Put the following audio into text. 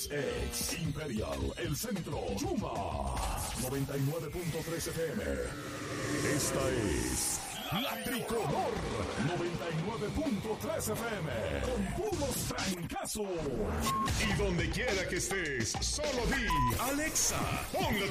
Ex Imperial, El Centro, Chuma, 99.3 FM. Esta es La Tricolor, 99.3 FM, con puros trancazos. Y donde quiera que estés, solo di, Alexa, pon la